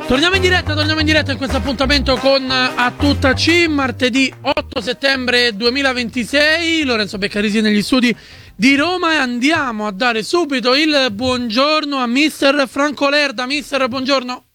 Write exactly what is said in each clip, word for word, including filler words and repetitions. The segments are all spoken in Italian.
Torniamo in diretta, torniamo in diretta in questo appuntamento con A Tutta C, martedì otto settembre duemilaventisei, Lorenzo Beccarisi negli studi di Roma e andiamo a dare subito il buongiorno a mister Franco Lerda. Mister, buongiorno.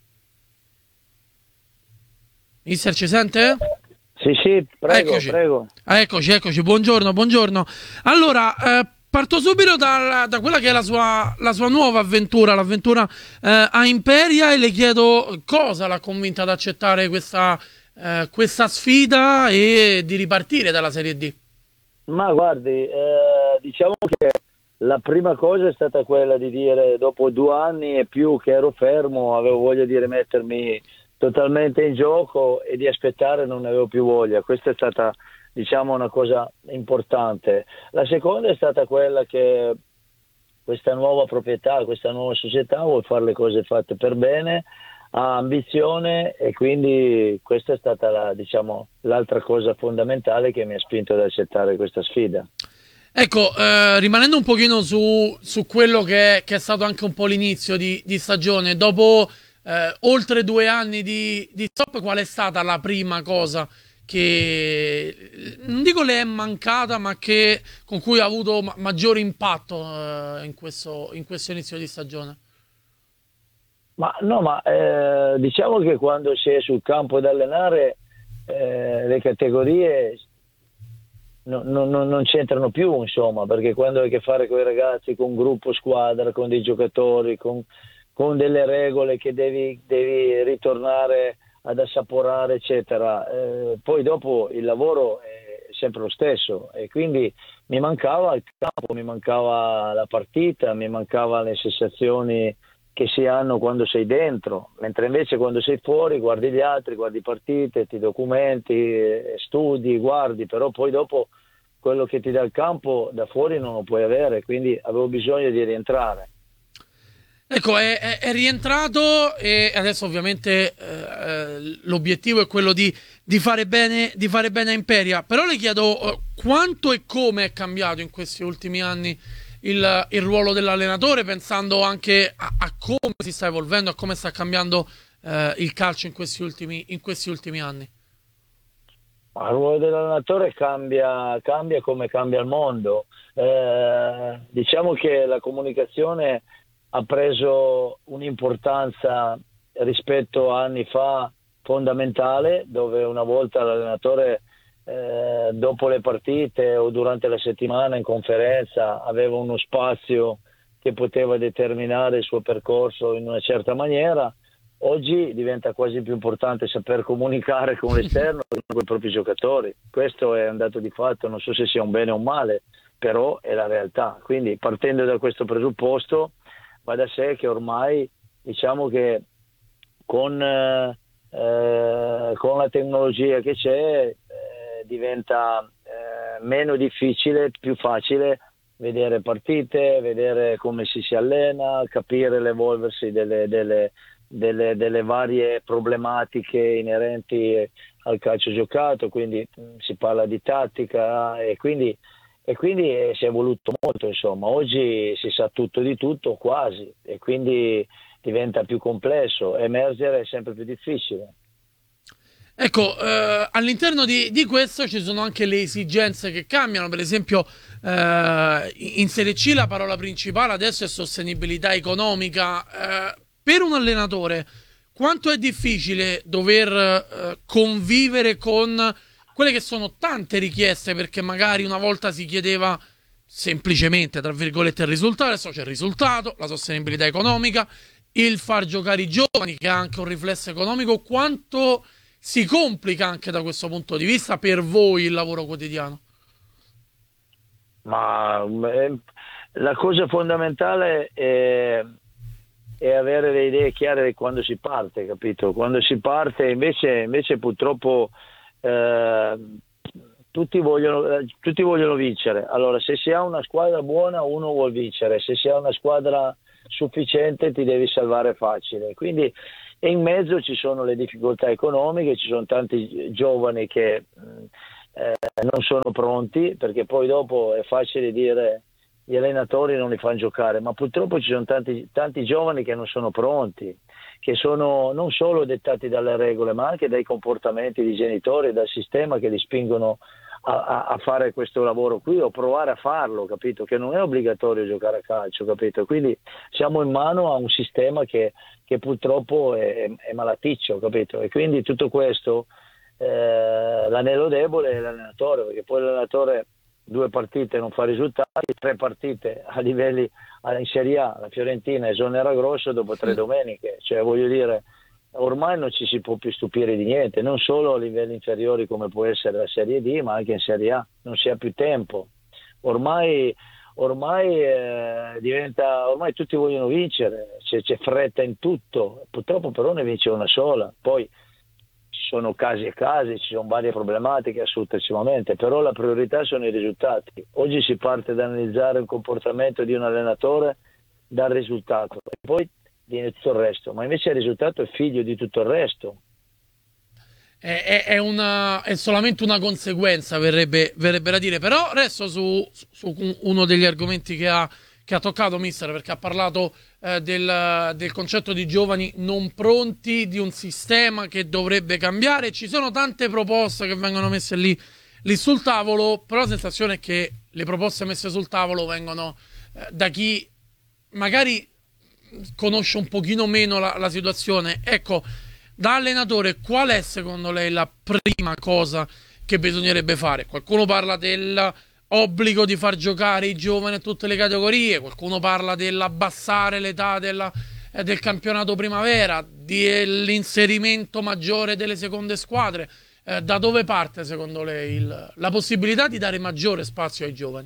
Mister, ci sente? Sì, sì, prego, eccoci. prego. Eccoci, eccoci, buongiorno, buongiorno. Allora, eh, parto subito da, da quella che è la sua, la sua nuova avventura, l'avventura eh, a Imperia, e le chiedo cosa l'ha convinta ad accettare questa, eh, questa sfida e di ripartire dalla Serie D. Ma guardi, eh, diciamo che la prima cosa è stata quella di dire, dopo due anni e più che ero fermo, avevo voglia di rimettermi totalmente in gioco e di aspettare non ne avevo più voglia. Questa è stata, diciamo, una cosa importante. La seconda è stata quella che questa nuova proprietà, questa nuova società vuole fare le cose fatte per bene, ha ambizione, e quindi questa è stata la, diciamo, l'altra cosa fondamentale che mi ha spinto ad accettare questa sfida. Ecco, eh, rimanendo un pochino su, su quello che è, che è stato anche un po' l'inizio di, di stagione, dopo eh, oltre due anni di, di stop, qual è stata la prima cosa che, non dico le è mancata, ma che con cui ha avuto ma- maggiore impatto eh, in questo, in questo inizio di stagione? Ma no, ma eh, diciamo che quando si è sul campo ad allenare, eh, le categorie no- no- no- non c'entrano più, insomma, perché quando hai a che fare con i ragazzi, con un gruppo squadra, con dei giocatori, con, con delle regole che devi, devi ritornare ad assaporare, eccetera, eh, poi dopo il lavoro è sempre lo stesso, e quindi mi mancava il campo, mi mancava la partita, mi mancava le sensazioni che si hanno quando sei dentro, mentre invece quando sei fuori guardi gli altri, guardi partite, ti documenti, eh, studi, guardi, però poi dopo quello che ti dà il campo da fuori non lo puoi avere, quindi avevo bisogno di rientrare. Ecco, è, è- è rientrato e adesso ovviamente eh, eh, l'obiettivo è quello di, di fare bene, di fare bene a Imperia. Però le chiedo eh, quanto e come è cambiato in questi ultimi anni il, il ruolo dell'allenatore, pensando anche a, a come si sta evolvendo, a come sta cambiando eh, il calcio in questi ultimi, in questi ultimi anni. Ma il ruolo dell'allenatore cambia, cambia come cambia il mondo. Eh, diciamo che la comunicazione ha preso un'importanza rispetto a anni fa fondamentale, dove una volta l'allenatore, eh, dopo le partite o durante la settimana in conferenza, aveva uno spazio che poteva determinare il suo percorso in una certa maniera. Oggi diventa quasi più importante saper comunicare con l'esterno che con i propri giocatori. Questo è un dato di fatto, non so se sia un bene o un male, però è la realtà. Quindi, partendo da questo presupposto, va da sé che ormai, diciamo che con, eh, eh, con la tecnologia che c'è, eh, diventa eh, meno difficile, più facile vedere partite, vedere come si si allena, capire l'evolversi delle, delle, delle, delle varie problematiche inerenti al calcio giocato, quindi mh, si parla di tattica, e quindi, e quindi eh, si è evoluto molto, insomma. Oggi si sa tutto di tutto, quasi, e quindi diventa più complesso, emergere è sempre più difficile. Ecco, eh, all'interno di, di questo ci sono anche le esigenze che cambiano. Per esempio, eh, in Serie C la parola principale adesso è sostenibilità economica. Eh, per un allenatore, quanto è difficile dover eh, convivere con quelle che sono tante richieste, perché magari una volta si chiedeva semplicemente, tra virgolette, il risultato, adesso c'è il risultato, la sostenibilità economica, il far giocare i giovani, che ha anche un riflesso economico. Quanto si complica anche da questo punto di vista per voi il lavoro quotidiano? Ma eh, la cosa fondamentale è, è avere le idee chiare di quando si parte, capito? Quando si parte invece, invece purtroppo eh, tutti vogliono, eh, tutti vogliono vincere. Allora, se si ha una squadra buona, uno vuol vincere; se si ha una squadra sufficiente, ti devi salvare facile. Quindi, e in mezzo ci sono le difficoltà economiche, ci sono tanti giovani che eh, non sono pronti, perché poi dopo è facile dire gli allenatori non li fanno giocare, ma purtroppo ci sono tanti, tanti giovani che non sono pronti, che sono non solo dettati dalle regole, ma anche dai comportamenti dei genitori e dal sistema che li spingono a, a, a fare questo lavoro qui o provare a farlo, capito? Che non è obbligatorio giocare a calcio, capito? Quindi siamo in mano a un sistema che, che purtroppo è, è malaticcio, capito? E quindi tutto questo, eh, l'anello debole è l'allenatore, perché poi l'allenatore due partite non fa risultati, tre partite a livelli in Serie A, la Fiorentina esonera Grosso dopo tre domeniche, cioè voglio dire, ormai non ci si può più stupire di niente, non solo a livelli inferiori come può essere la Serie D, ma anche in Serie A, non si ha più tempo, ormai, ormai eh, diventa, ormai tutti vogliono vincere, c'è, c'è fretta in tutto, purtroppo però ne vince una sola, poi ci sono casi e casi, ci sono varie problematiche assolutamente, però la priorità sono i risultati. Oggi si parte da analizzare il comportamento di un allenatore dal risultato e poi viene tutto il resto, ma invece il risultato è figlio di tutto il resto. È, è, è, una, è solamente una conseguenza, verrebbe, verrebbe da dire, però resto su, su uno degli argomenti che ha, che ha toccato mister, perché ha parlato eh, del, del concetto di giovani non pronti, di un sistema che dovrebbe cambiare. Ci sono tante proposte che vengono messe lì, lì sul tavolo, però la sensazione è che le proposte messe sul tavolo vengono eh, da chi magari conosce un pochino meno la, la situazione. Ecco, da allenatore, qual è secondo lei la prima cosa che bisognerebbe fare? Qualcuno parla dell'obbligo di far giocare i giovani a tutte le categorie, qualcuno parla dell'abbassare l'età della, eh, del campionato primavera, dell'inserimento maggiore delle seconde squadre. Eh, da dove parte secondo lei il, la possibilità di dare maggiore spazio ai giovani?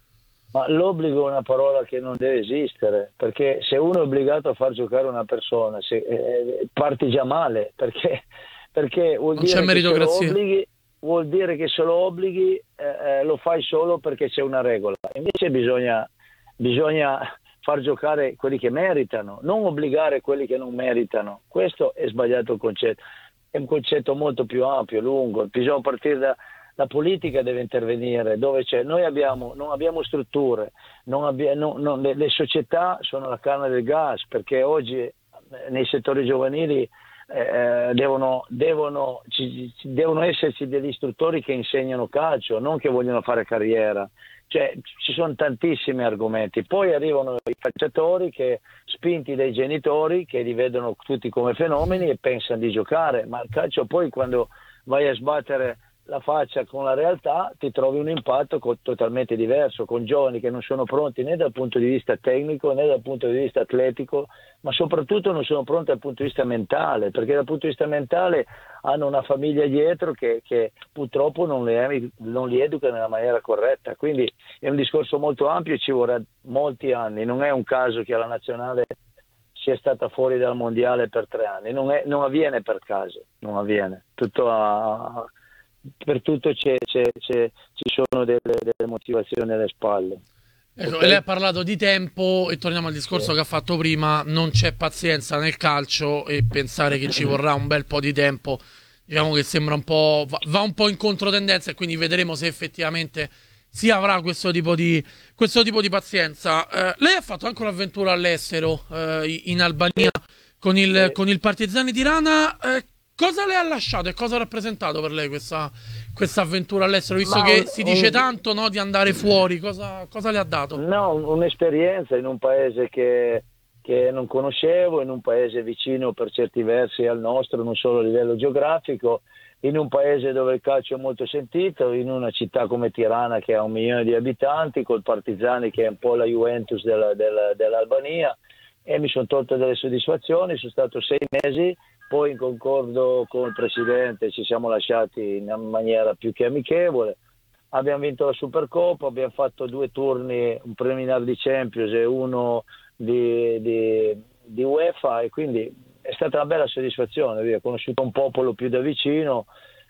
Ma l'obbligo è una parola che non deve esistere, perché se uno è obbligato a far giocare una persona, se, eh, parti già male, perché, perché vuol, non dire c'è meritocrazia. Che obblighi, vuol dire che se lo obblighi eh, eh, lo fai solo perché c'è una regola. Invece bisogna, bisogna far giocare quelli che meritano, non obbligare quelli che non meritano. Questo è sbagliato il concetto, è un concetto molto più ampio, lungo, bisogna partire da... La politica deve intervenire dove c'è. Noi abbiamo, non abbiamo strutture, non abbia, no, no, le, le società sono la canna del gas, perché oggi eh, nei settori giovanili eh, devono, devono, ci, ci, devono esserci degli istruttori che insegnano calcio, non che vogliono fare carriera. Cioè, ci sono tantissimi argomenti. Poi arrivano i calciatori che, spinti dai genitori, che li vedono tutti come fenomeni e pensano di giocare, ma il calcio poi quando vai a sbattere la faccia con la realtà ti trovi un impatto co- totalmente diverso, con giovani che non sono pronti né dal punto di vista tecnico né dal punto di vista atletico, ma soprattutto non sono pronti dal punto di vista mentale, perché dal punto di vista mentale hanno una famiglia dietro che, che purtroppo non li, non li educa nella maniera corretta. Quindi è un discorso molto ampio e ci vorrà molti anni. Non è un caso che la nazionale sia stata fuori dal mondiale per tre anni, non, è, non avviene per caso, non avviene. Tutto a, per tutto c'è, c'è, c'è, ci sono delle, delle motivazioni alle spalle. Ecco, Okay? lei ha parlato di tempo e torniamo al discorso Sì. che ha fatto prima, non c'è pazienza nel calcio e pensare che ci vorrà un bel po' di tempo, diciamo che sembra un po', va, va un po' in controtendenza e quindi vedremo se effettivamente si avrà questo tipo di, questo tipo di pazienza. Eh, lei ha fatto anche un'avventura all'estero, eh, in Albania con il, Sì. con il Partizani Tirana. Eh, cosa le ha lasciato e cosa ha rappresentato per lei questa, questa avventura all'estero, visto Ma che un, si dice un, tanto, no, di andare fuori? Cosa, cosa le ha dato? no, un'esperienza in un paese che, che non conoscevo, in un paese vicino per certi versi al nostro, non solo a livello geografico, in un paese dove il calcio è molto sentito, in una città come Tirana che ha un milione di abitanti, col Partizani che è un po' la Juventus della, della, dell'Albania, e mi sono tolto delle soddisfazioni. Sono stato sei mesi, poi in concordo con il presidente ci siamo lasciati in maniera più che amichevole, abbiamo vinto la Supercoppa, abbiamo fatto due turni, un preliminare di Champions e uno di, di, di UEFA, e quindi è stata una bella soddisfazione. Ho conosciuto un popolo più da vicino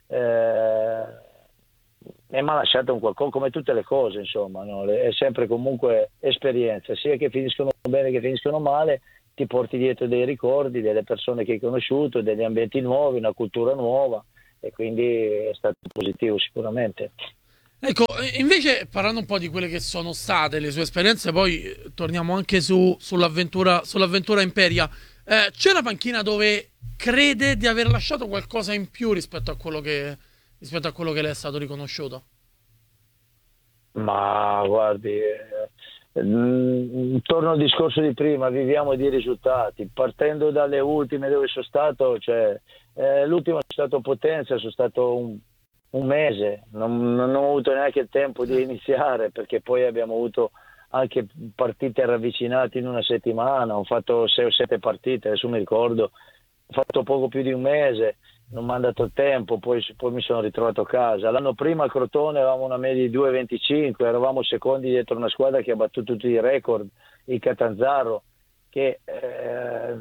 eh, e mi ha lasciato un qualcosa, come tutte le cose, insomma, no? È sempre comunque esperienza, sia che finiscono bene che finiscono male, ti porti dietro dei ricordi, delle persone che hai conosciuto, degli ambienti nuovi, una cultura nuova, e quindi è stato positivo sicuramente. Ecco, invece parlando un po' di quelle che sono state le sue esperienze, poi eh, torniamo anche su, sull'avventura sull'avventura Imperia. Eh, c'è una panchina dove crede di aver lasciato qualcosa in più rispetto a quello che, rispetto a quello che le è stato riconosciuto? Ma guardi, eh, mm, torno al discorso di prima, viviamo di risultati. Partendo dalle ultime dove sono stato, cioè, eh, l'ultimo è stato Potenza, sono stato un, un mese, non, non ho avuto neanche il tempo di iniziare perché poi abbiamo avuto anche partite ravvicinate in una settimana, ho fatto sei o sette partite, adesso mi ricordo, ho fatto poco più di un mese, non mi hanno dato il tempo, poi, poi mi sono ritrovato a casa. L'anno prima a Crotone avevamo una media di due virgola venticinque, eravamo secondi dietro una squadra che ha battuto tutti i record, il Catanzaro, che eh,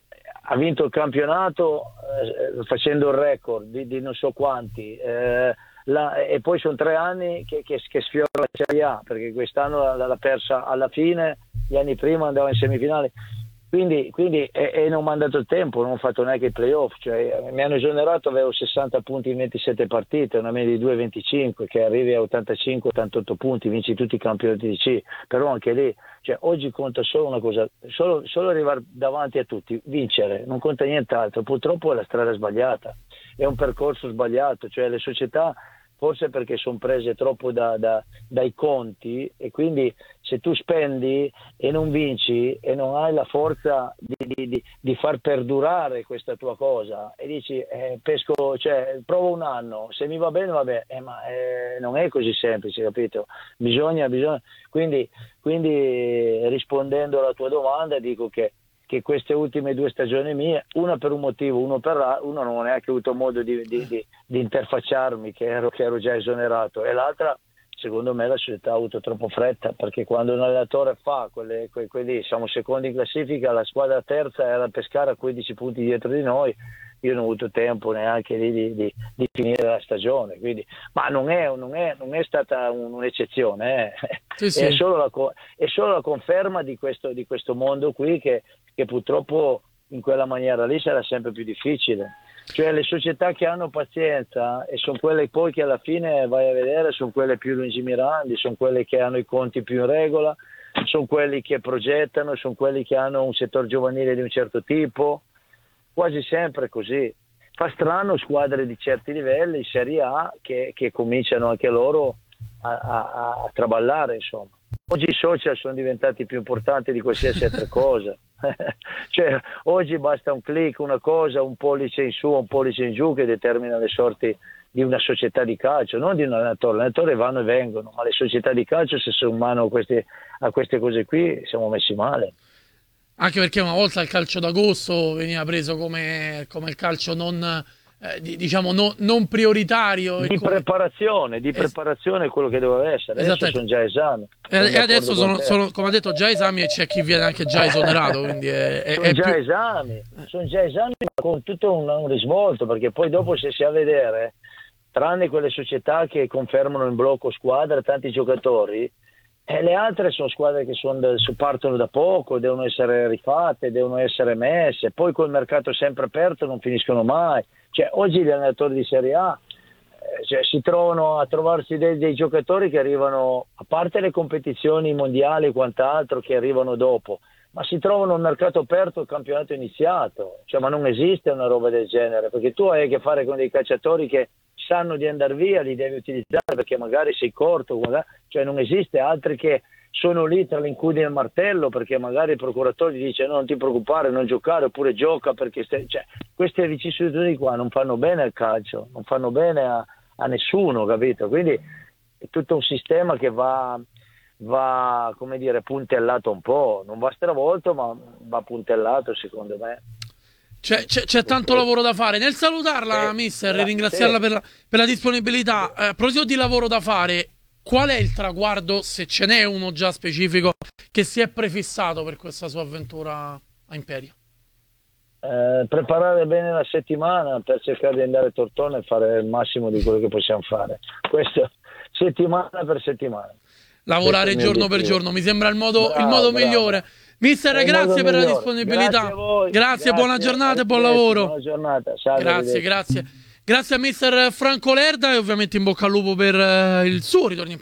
ha vinto il campionato eh, facendo il record di, di non so quanti, eh, la, e poi sono tre anni che, che, che sfiora la Serie A, perché quest'anno l'ha persa alla fine, gli anni prima andava in semifinale. Quindi, quindi e, e non mi hanno dato il tempo, non ho fatto neanche i playoff, cioè, mi hanno esonerato, avevo sessanta punti in ventisette partite, una media di due virgola venticinque, che arrivi a ottantacinque ottantotto punti, vinci tutti i campionati di C, però anche lì, cioè, oggi conta solo una cosa, solo, solo arrivare davanti a tutti, vincere, non conta nient'altro, purtroppo è la strada sbagliata, è un percorso sbagliato, cioè le società forse perché sono prese troppo da, da, dai conti e quindi se tu spendi e non vinci e non hai la forza di, di, di, di far perdurare questa tua cosa e dici eh, pesco, cioè provo un anno, se mi va bene vabbè, eh, ma eh, non è così semplice, capito? Bisogna, bisogna, quindi, quindi rispondendo alla tua domanda dico che che queste ultime due stagioni mie, una per un motivo, uno per l'altro, uno non ho neanche avuto modo di, di, di, di interfacciarmi, che ero, che ero già esonerato, e l'altra, secondo me, la società ha avuto troppo fretta, perché quando un allenatore fa quelle, que, quelli, siamo secondi in classifica, la squadra terza era Pescara a quindici punti dietro di noi, io non ho avuto tempo neanche di, di, di, di finire la stagione, quindi, ma non è, non è, non è stata un, un'eccezione, eh. Sì, sì. È, solo la, è solo la conferma di questo, di questo mondo qui che, che purtroppo in quella maniera lì sarà sempre più difficile. Cioè le società che hanno pazienza e sono quelle poi che alla fine vai a vedere, sono quelle più lungimiranti, sono quelle che hanno i conti più in regola, sono quelli che progettano, sono quelli che hanno un settore giovanile di un certo tipo, quasi sempre così. Fa strano squadre di certi livelli, in Serie A, che, che cominciano anche loro a, a, a traballare, insomma. Oggi i social sono diventati più importanti di qualsiasi altra cosa. Cioè, oggi basta un click, una cosa, un pollice in su, un pollice in giù che determina le sorti di una società di calcio, non di un allenatore. Gli allenatori vanno e vengono, ma le società di calcio, se sono in mano a queste, a queste cose qui, siamo messi male. Anche perché una volta il calcio d'agosto veniva preso come, come il calcio non, eh, di- diciamo, no- non prioritario. E Di come- preparazione, di Es- preparazione è quello che deve essere. Adesso Esattamente. sono già esami. E, Sono e adesso d'accordo con sono, te. sono, come ha detto, già esami e c'è chi viene anche già esonerato, quindi è, è- Sono è già più... esami, sono già esami ma con tutto un, un risvolto, perché poi dopo se si va a vedere, tranne quelle società che confermano in blocco squadra tanti giocatori, e le altre sono squadre che sono da- partono da poco, devono essere rifatte, devono essere messe, poi col mercato sempre aperto non finiscono mai. Cioè, oggi gli allenatori di Serie A eh, cioè, si trovano a trovarsi dei, dei giocatori che arrivano, a parte le competizioni mondiali e quant'altro che arrivano dopo, ma si trovano al mercato aperto, il campionato iniziato. Cioè, ma non esiste una roba del genere, perché tu hai a che fare con dei calciatori che sanno di andare via, li devi utilizzare perché magari sei corto, magari- cioè non esiste altri che sono lì tra l'incudine e il martello perché magari il procuratore gli dice no, non ti preoccupare, non giocare, oppure gioca perché stai... cioè, queste vicissitudini qua non fanno bene al calcio, non fanno bene a, a nessuno, capito? Quindi è tutto un sistema che va, va, come dire, puntellato un po', non va stravolto ma va puntellato secondo me. C'è, c'è- c'è tanto Ok. lavoro da fare. Nel salutarla, Sì, mister, e gra- ringraziarla sì. per la, per la disponibilità, eh, a proposito di lavoro da fare, qual è il traguardo, se ce n'è uno già specifico, che si è prefissato per questa sua avventura a Imperia? Eh, preparare bene la settimana per cercare di andare a Tortona e fare il massimo di quello che possiamo fare. Questo settimana per settimana. Lavorare Questo è il mio giorno per obiettivo. giorno, mi sembra il modo, il Bravo, modo bravo. migliore. Mister, È il modo grazie per la migliore. disponibilità. Grazie a voi. Grazie, buona giornata e buon arrivederci, lavoro. buona giornata. Salve, Grazie, arrivederci. grazie. Grazie a mister Franco Lerda e ovviamente in bocca al lupo per uh, il suo ritorno in